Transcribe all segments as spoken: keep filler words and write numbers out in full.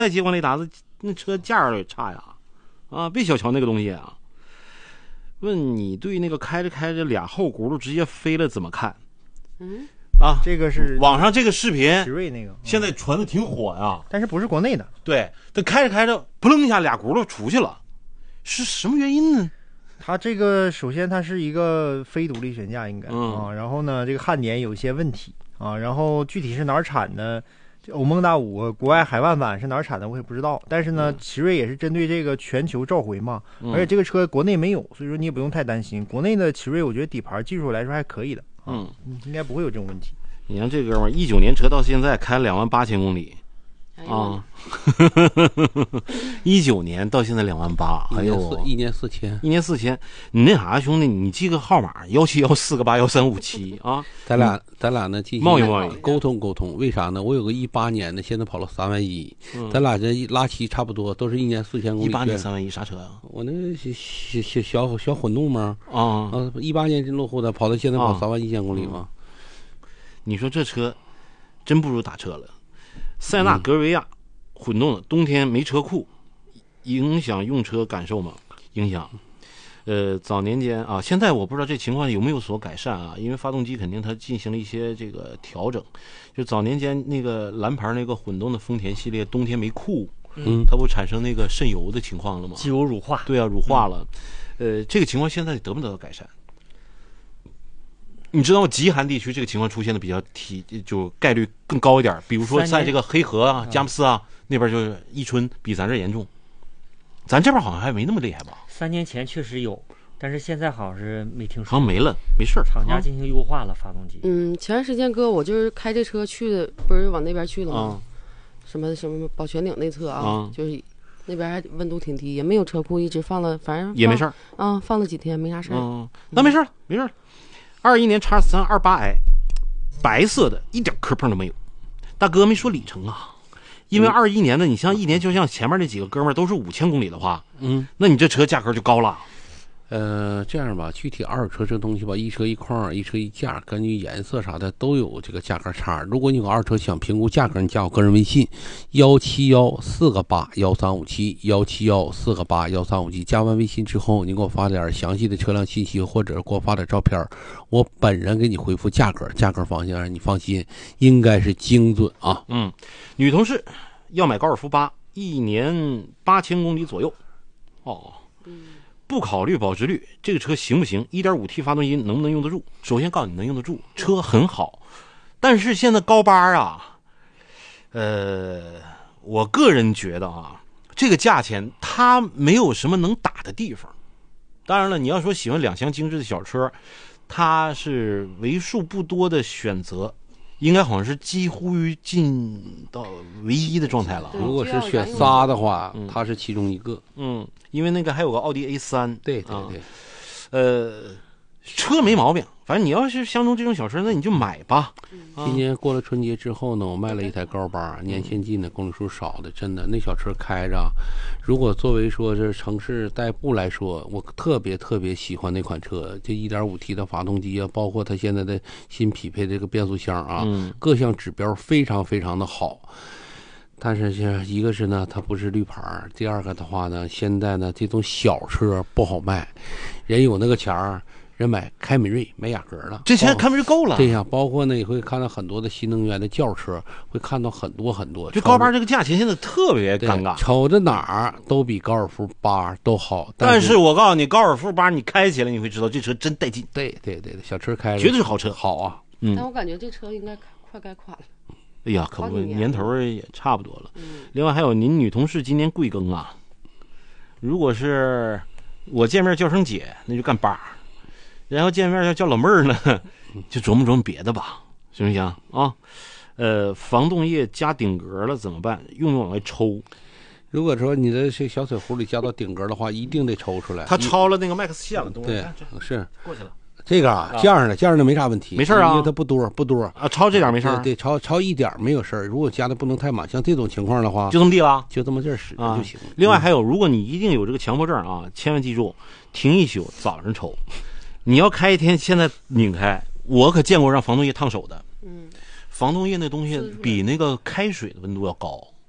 在激光雷达子那车价儿也差呀，啊，别小瞧那个东西啊。问你对那个开着开着俩后轱辘直接飞了怎么看？ 嗯， 啊， 这个是网上这个视频， 奇瑞那个现在传的挺火呀， 但是不是国内的。 对，他开着开着，扑棱一下俩轱辘出去了，是什么原因呢？ 它这个首先它是一个非独立悬架应该、 嗯、 啊，然后呢这个焊点有一些问题啊，然后具体是哪儿产的？欧梦大五国外海外版是哪儿产的我也不知道，但是呢，奇瑞也是针对这个全球召回嘛，而且这个车国内没有，所以说你也不用太担心。国内的奇瑞我觉得底盘技术来说还可以的，啊、嗯，应该不会有这种问题。 你看这哥们儿，一九年车到现在开两万八千公里，啊，一九年到现在两万八，哎呦， 一年四千， 一年四千，你那啥兄弟，你记个号码幺七幺四个八幺三五七啊， 咱俩咱俩呢进行贸易贸易沟通沟通，为啥呢？我有个一八年的，现在跑了三万一，嗯、咱俩这拉齐差不多，都是一年四千公里。 一八年三万一啥车啊？ 我那个小小小小混动吗？ 啊啊，一八年真落后的，跑到现在跑三万一千公里吗、 嗯？你说这车真不如打车了。塞纳格维亚混动的，冬天没车库，影响用车感受吗？影响。呃，早年间啊，现在我不知道这情况有没有所改善啊，因为发动机肯定它进行了一些这个调整。就早年间那个蓝牌那个混动的丰田系列，冬天没库， 嗯， 它不产生那个渗油的情况了吗？ 机油乳化。 对啊，乳化了。嗯、呃，这个情况现在得不得到改善？你知道极寒地区这个情况出现的比较体就概率更高一点，比如说在这个黑河啊、佳木斯啊那边，就是伊春比咱这严重，咱这边好像还没那么厉害吧？ 三年前确实有，但是现在好像是没听说， 好像没了，没事儿。 厂家进行优化了发动机。 嗯，前段时间哥我就是开这车去的，不是往那边去了吗？ 嗯、 什么什么宝泉岭那侧啊， 嗯、 就是那边还温度挺低，也没有车库，一直放了，反正也没事儿啊，放了几天没啥事儿。 嗯，那没事儿，没事儿。二一年叉三二八 i， 白色的，一点磕碰都没有。大哥没说里程啊，因为二一年的，你像一年就像前面那几个哥们儿都是五千公里的话， 嗯， 那你这车价格就高了。 呃，这样吧，具体二手车这东西吧，一车一况，一车一价，根据颜色啥的都有这个价格差。如果你有二手车想评估价格，你加我个人微信幺七幺四个八幺三五七幺七幺四个八幺三五七。加完微信之后，你给我发点详细的车辆信息，或者给我发点照片，我本人给你回复价格，价格方向你放心，应该是精准啊。 嗯，女同事要买高尔夫八，一年八千公里左右。哦。 嗯。 不考虑保值率，这个车行不行？ 一点五 T 发动机能不能用得住？首先告诉你能用得住，车很好。但是现在高八啊，呃，我个人觉得啊，这个价钱它没有什么能打的地方。当然了，你要说喜欢两厢精致的小车，它是为数不多的选择，应该好像是几乎于近到唯一的状态了。 如果是选仨的话，嗯、它是其中一个。 嗯，因为那个还有个奥迪 A 三。 对对对， 啊、呃，车没毛病，反正你要是相中这种小车，那你就买吧。 嗯、今年过了春节之后呢，我卖了一台高八，年前进的，公里数少的，真的那小车开着，如果作为说是城市代步来说，我特别特别喜欢那款车，这 一点五 T 的发动机啊，包括它现在的新匹配的这个变速箱啊， 嗯、 各项指标非常非常的好。但是这一个是呢，它不是绿牌；第二个的话呢，现在呢这种小车不好卖，人有那个钱儿，人买凯美瑞、买雅阁了， 这钱凯美瑞够了。 对呀，包括呢也会看到很多的新能源的轿车，会看到很多很多。 就高八这个价钱现在特别尴尬， 瞅着哪儿都比高尔夫八都好。 但是我告诉你，高尔夫八你开起来你会知道这车真带劲。 对对对，小车开绝对是好车， 好啊。 嗯， 但我感觉这车应该快该垮了。 哎呀，可不，年头也差不多了。 嗯、 另外还有您女同事今年贵庚啊？如果是我见面叫声姐，那就干八；然后见面要叫老妹儿呢，就琢磨琢磨别的吧，行不行啊？呃，防冻液加顶格了怎么办？用不用往外抽？ 如果说你的这小水壶里加到顶格的话，一定得抽出来。 它超了那个 Max 线了， 对，是过去了。 这个啊，这样的这样的没啥问题， 没事啊， 因为它不多不多啊，超这点没事。 对，超超一点没有事儿。如果加的不能太满，像这种情况的话， 就这么地了， 就这么地使就行。 另外还有，如果你一定有这个强迫症啊，千万记住，停一宿，早上抽。你要开一天，现在拧开，我可见过让防冻液烫手的。 嗯， 防冻液那东西比那个开水的温度要高。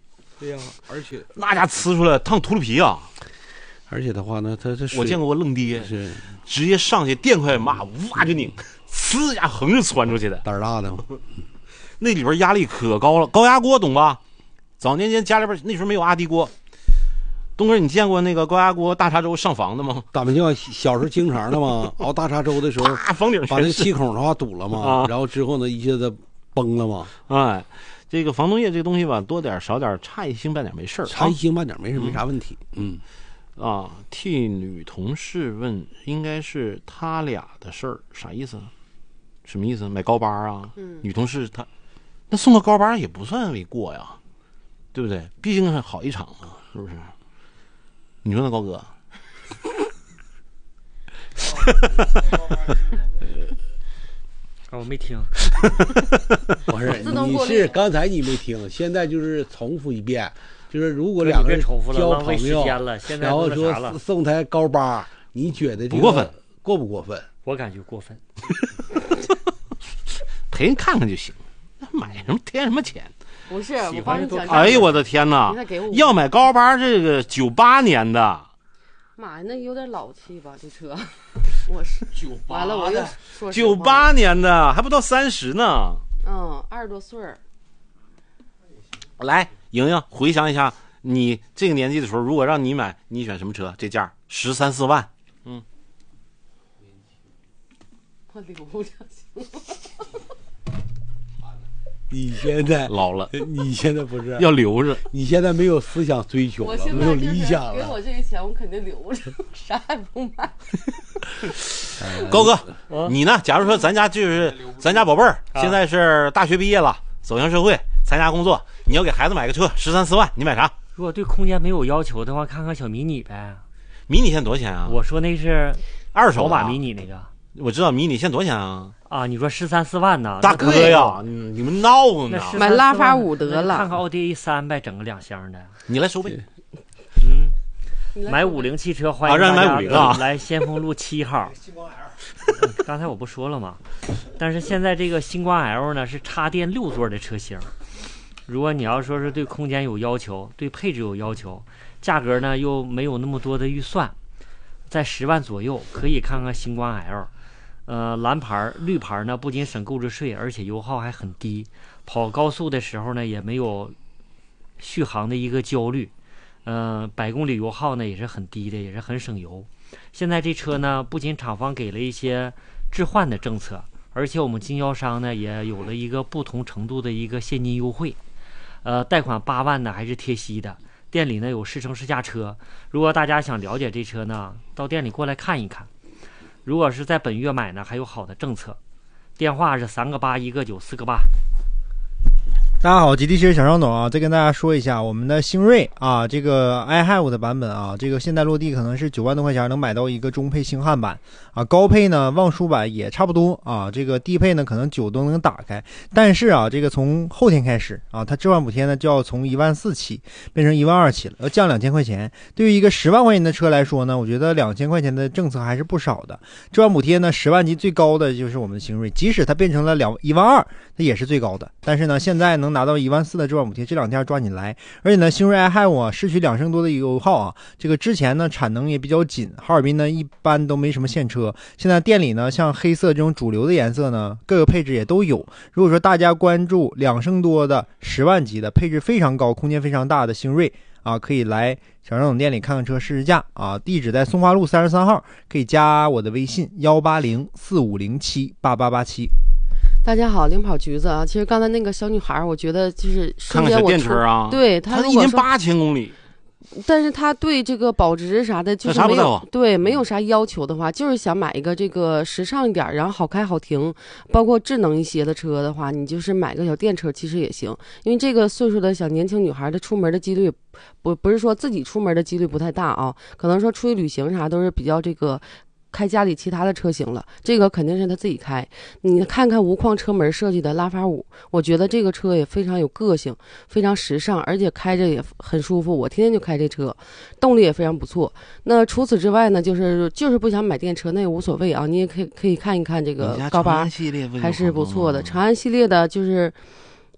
对呀、而且那家呲出来烫秃噜皮啊！ 而且的话呢，它这我见过我愣爹是直接上去电快马哇就拧，呲一下横着窜出去的， 胆儿大的嘛。 那里边压力可高了。高压锅懂吧？早年间家里边那时候没有阿迪锅。东哥，你见过那个高压锅大碴粥上房的吗？ 咱们就小时候经常的嘛，熬大碴粥的时候， 啊，房顶把那个气孔的话堵了嘛， 啊、 然后之后呢一下子崩了嘛。 哎，这个防冻液这个东西吧，多点少点，差一星半点没事儿， 差一星半点没事，没啥问题。嗯， 啊，替女同事问，应该是他俩的事儿，啥意思？什么意思？买高巴啊？ 嗯， 女同事她那送个高巴也不算为过呀，对不对？毕竟是好一场嘛，是不是？你说呢，高哥？ 啊，我没听。 不是，你自动过滤是刚才你没听，现在就是重复一遍，就是如果两个人别重复了， 交浪费朋友， 时间了。现在然后都那啥了说，送台高巴，你觉得这个不过分？ 过不过分？ 我感觉过分。 陪人看看就行，买什么添什么钱？ 不是， 喜我帮你讲。 欢就多看哎呦我的天哪你再给我！ 要买高巴，这个九八年的， 妈呀，那有点老气吧？这车，我是九完了，我又说实九话八年的，还不到三十呢。 嗯，二十多岁儿。 来，莹莹，回想一下，你这个年纪的时候，如果让你买，你选什么车？这价十三四万。嗯， 我留着行吗？ 你现在老了， 你现在不是要留着。 你现在没有思想追求了， 我现没有在就是理想了。 给我这个钱，我肯定留着，啥也不买。 高哥， 啊你呢？假如说咱家就是咱家宝贝儿， 啊现在是大学毕业了，走向社会，参加工作，你要给孩子买个车，十三四万，你买啥？ 如果对空间没有要求的话，看看小迷你呗。 迷你现在多少钱啊？ 我说那是二手的啊宝马迷你那个我知道迷你现在多少钱啊？ 啊，你说十三四万呢？ 大哥呀，你们闹呢？ 那是买拉法五得了看看奥迪 A 三呗，整个两厢的。 你来收费。 嗯， 你来买五菱汽车欢啊让你买迎大家五菱啊来先锋路七号。刚才我不说了吗？但是现在这个星光 L 呢是插电六座的车型。如果你要说是对空间有要求，对配置有要求，价格呢又没有那么多的预算，在十万左右，可以看看星光 L。呃，蓝牌、绿牌呢，不仅省购置税，而且油耗还很低，跑高速的时候呢，也没有续航的一个焦虑。呃，百公里油耗呢也是很低的，也是很省油。现在这车呢，不仅厂方给了一些置换的政策，而且我们经销商呢也有了一个不同程度的一个现金优惠。呃，贷款八万呢还是贴息的，店里呢有试乘试驾车。如果大家想了解这车呢，到店里过来看一看。如果是在本月买呢，还有好的政策。电话是三个八一个九四个八。 大家好，吉利汽车小张总啊，再跟大家说一下，我们的星瑞啊，这个 i have 的版本啊，这个现在落地可能是九万多块钱能买到一个中配星汉版啊，高配呢望舒版也差不多啊，这个低配呢可能九都能打开，但是啊，这个从后天开始啊，它置换补贴呢就要从一万四起变成一万二起了，要降两千块钱。对于一个十万块钱的车来说呢，我觉得两千块钱的政策还是不少的。置换补贴呢，十万级最高的就是我们的星瑞，即使它变成了两一万二，它也是最高的。但是呢，现在能拿到一万四的置换补贴，这两天抓紧来。而且呢，星瑞 i have 啊，市区两升多的油耗啊，这个之前呢产能也比较紧，哈尔滨呢一般都没什么现车。现在店里呢，像黑色这种主流的颜色呢，各个配置也都有。如果说大家关注两升多的十万级的，配置非常高、空间非常大的星瑞啊，可以来小张总店里看看车试试驾啊。地址在松花路三十三号，可以加我的微信幺八零四五零七八八八七。 大家好，领跑橘子啊。其实刚才那个小女孩，我觉得就是看看小电瞬间我出车啊， 对它她如果说， 一年八千公里， 但是她对这个保值啥的，就是没有她啥不在乎对没有啥要求的话，就是想买一个这个时尚一点，然后好开好停，包括智能一些的车的话，你就是买个小电车其实也行。因为这个岁数的小年轻女孩的出门的几率，不不是说自己出门的几率不太大啊，可能说出去旅行啥都是比较这个。开家里其他的车型了，这个肯定是他自己开。你看看无框车门设计的拉法五，我觉得这个车也非常有个性，非常时尚，而且开着也很舒服。我天天就开这车，动力也非常不错。那除此之外呢，就是就是不想买电车那也无所谓啊，你也可以可以看一看这个高八，还是不错的。长安系列的就是。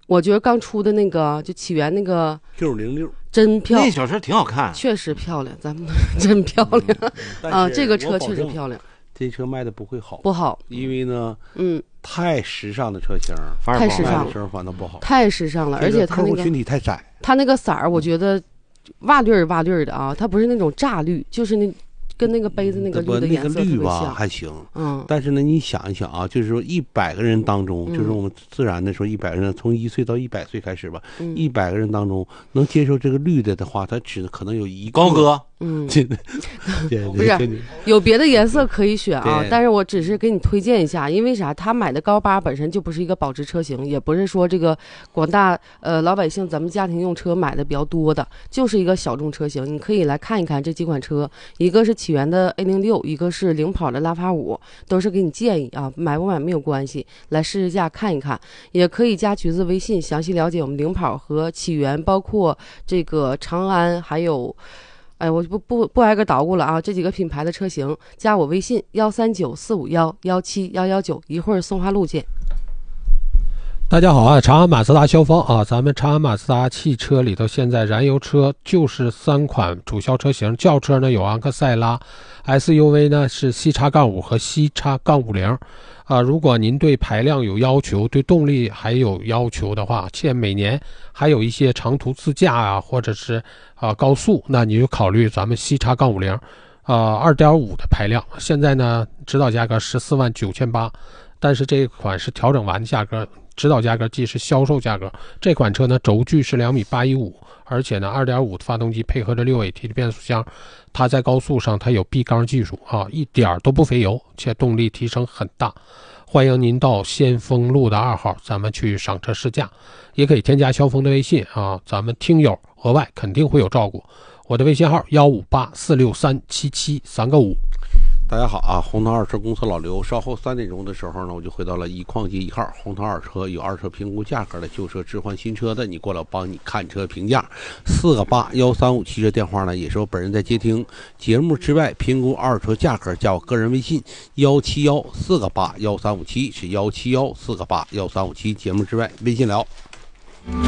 我觉得刚出的那个就起源那个 Q 零六真漂亮， 那小车挺好看， 确实漂亮，咱们真漂亮啊！这个车确实漂亮。 这车卖的不会好， 不好， 因为呢， 嗯， 太时尚的车型， 太时尚了， 车反倒不好， 太时尚了，而且它那个群体太窄， 它那个色儿，我觉得瓦绿儿瓦绿儿的啊，它不是那种炸绿，就是那。跟那个杯子那个绿的颜色特别像， 还行， 嗯。 但是呢，你想一想啊，就是说一百个人当中，就是我们自然的说，一百个人从一岁到一百岁开始吧，一百个人当中能接受这个绿的的话，它只可能有一个高哥。 嗯， 对， 不是有别的颜色可以选啊，但是我只是给你推荐一下，因为啥？他买的高八本身就不是一个保值车型，也不是说这个广大呃老百姓咱们家庭用车买的比较多的，就是一个小众车型。你可以来看一看这几款车，一个是起源的 A 零六，一个是领跑的拉法五，都是给你建议啊，买不买没有关系，来试试驾看一看，也可以加橘子微信详细了解我们领跑和起源，包括这个长安还有。哎，我不不不挨个捣鼓了啊！这几个品牌的车型，加我微信幺三九四五幺幺七幺幺九，一会儿松花路见。 大家好啊，长安马自达销方啊，咱们长安马自达汽车里头现在燃油车就是三款主销车型，轿车呢有昂克赛拉 ，S U V 呢是 C 叉杠五和 C 叉杠五零。啊，如果您对排量有要求，对动力还有要求的话，现每年还有一些长途自驾啊，或者是啊高速，那你就考虑咱们 C 叉杠五零，啊 二点五 的排量，现在呢指导价格十四万九千八，但是这一款是调整完的价格，指导价格即是销售价格。这款车呢轴距是两米八一五，而且呢 二点五 的发动机配合着 六 A T 的变速箱，它在高速上它有闭缸技术啊，一点都不费油，且动力提升很大。欢迎您到先锋路的二号，咱们去赏车试驾，也可以添加肖峰的微信啊，咱们听友额外肯定会有照顾。我的微信号幺五八四六三七七三个五。 大家好啊，红桃二车公司老刘，稍后三点钟的时候呢，我就回到了一矿街一号红桃二车，有二车评估价格的，旧车置换新车的，你过来帮你看车评价，四个八幺三五七这电话呢，也是我本人在接听。节目之外评估二车价格，加我个人微信幺七幺四个八幺三五七，是幺七幺四个八幺三五七。节目之外微信聊。